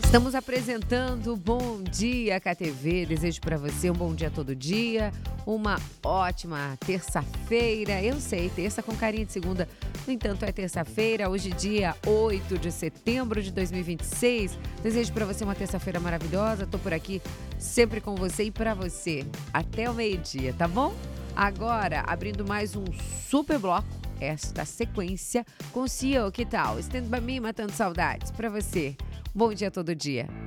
Estamos apresentando Bom Dia KTV. Desejo para você um bom dia todo dia, uma ótima terça-feira. Eu sei, terça com carinha de segunda. No entanto, é terça-feira, hoje dia 8 de setembro de 2026. Desejo para você uma terça-feira maravilhosa. Estou por aqui sempre com você e para você até o meio-dia, tá bom? Agora, abrindo mais um super bloco, esta sequência com CEO, que tal? Stand By Me matando saudades para você. Bom dia todo dia.